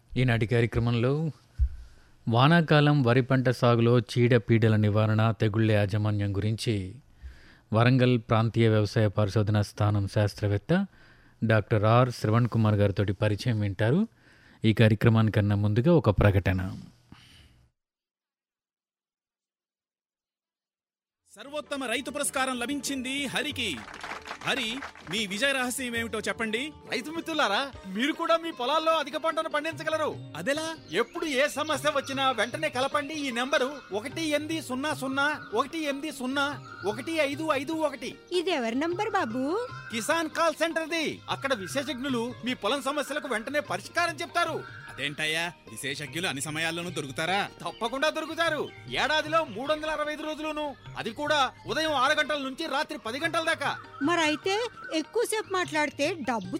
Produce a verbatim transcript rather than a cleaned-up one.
ఈనాటి కార్యక్రమంలో వానాకాలం వరి పంట సాగులో చీడపీడల నివారణ, తెగుళ్ల యాజమాన్యం గురించి వరంగల్ ప్రాంతీయ వ్యవసాయ పరిశోధనా స్థానం శాస్త్రవేత్త డాక్టర్ ఆర్ శ్రవణ్ కుమార్ గారితో పరిచయం వింటారు. ఈ కార్యక్రమానికన్నా ముందుగా ఒక ప్రకటన. సర్వోత్తమ రైతు పురస్కారం లభించింది హరికి. హరి, మీ విజయ రహస్యం ఏమిటో చెప్పండి. రైతు మిత్రులారా, మీరు కూడా మీ పొలాల్లో అధిక పంటను పండించగలరు. అదెలా? ఎప్పుడు ఏ సమస్య వచ్చినా వెంటనే కలపండి ఈ నెంబరు ఒకటి ఎనిమిది సున్నా సున్నా ఒకటి ఎనిమిది సున్నా ఒకటి ఐదు ఐదు ఒకటి. ఇది ఎవరి నంబర్ బాబు? కిసాన్ కాల్ సెంటర్ది. అక్కడ విశేషజ్ఞులు మీ పొలం సమస్యలకు వెంటనే పరిష్కారం చెప్తారు. అదేంటయ్యా, విశేషజ్ఞులు అన్ని సమయాల్లోనూ దొరుకుతారా? తప్పకుండా దొరుకుతారు. ఏడాదిలో మూడు వందల అరవై ఐదు రోజులును, అది కూడా ఉదయం ఆరు గంటల నుంచి రాత్రి పది గంటల దాకా. మరైతే ఎక్కువసేపు మాట్లాడితే డబ్బు